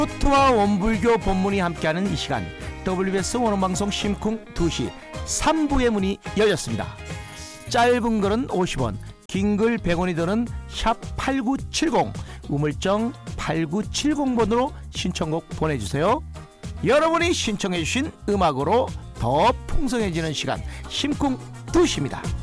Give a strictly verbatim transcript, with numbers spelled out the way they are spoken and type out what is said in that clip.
토토와 원불교 본문이 함께하는 이 시간, 더블유비에스 원어방송 심쿵 두 시 삼 부의 문이 열렸습니다. 짧은 글은 오십 원, 긴 글 백 원이 드는 샵 팔구칠공, 우물정 팔구칠공 번으로 신청곡 보내주세요. 여러분이 신청해주신 음악으로 더 풍성해지는 시간, 심쿵 두 시입니다.